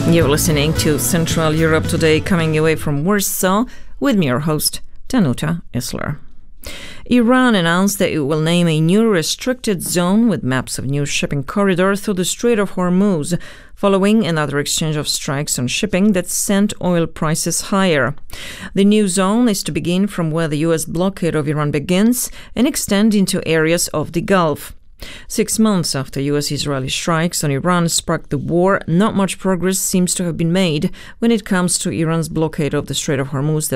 You're listening to Central Europe Today, coming away from Warsaw, with me, your host, Danuta Isler. Iran announced that it will name a new restricted zone with maps of new shipping corridor through the Strait of Hormuz, following another exchange of strikes on shipping that sent oil prices higher. The new zone is to begin from where the U.S. blockade of Iran begins and extend into areas of the Gulf. 6 months after U.S.-Israeli strikes on Iran sparked the war, not much progress seems to have been made when it comes to Iran's blockade of the Strait of Hormuz that